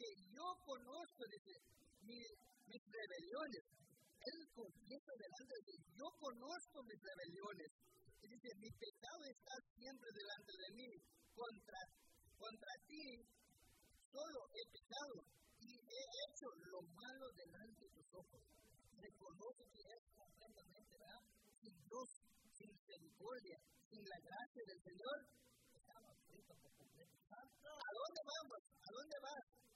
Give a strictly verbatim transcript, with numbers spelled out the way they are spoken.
porque yo conozco, dice, mi, mis rebeliones. Él confiesa delante de Dios, yo conozco mis rebeliones. Y dice, mi pecado está siempre delante de mí. Contra, contra ti solo he pecado y he hecho lo malo delante de tus ojos. Reconoce que es completamente, ¿verdad? Sin Dios, sin misericordia, sin la gracia del Señor, estaba frito por completo. ¿A dónde vamos? ¿A dónde vas?